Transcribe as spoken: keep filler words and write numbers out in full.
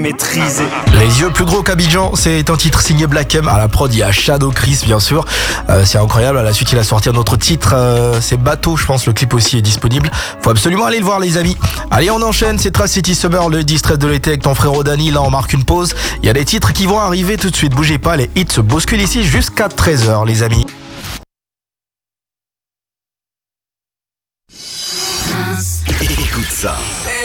Maîtrisé. Les yeux plus gros qu'Abidjan, c'est un titre signé Black M. À la prod, il y a Shadow Chris, bien sûr. Euh, c'est incroyable. À la suite, il a sorti un autre titre. Euh, c'est Bateau, je pense. Le clip aussi est disponible. Faut absolument aller le voir, les amis. Allez, on enchaîne. C'est Trace City Summer, le distress de l'été avec ton frérot Dani. Là, on marque une pause. Il y a des titres qui vont arriver tout de suite. Bougez pas, les hits se bousculent ici jusqu'à treize heures, les amis. Écoute ça.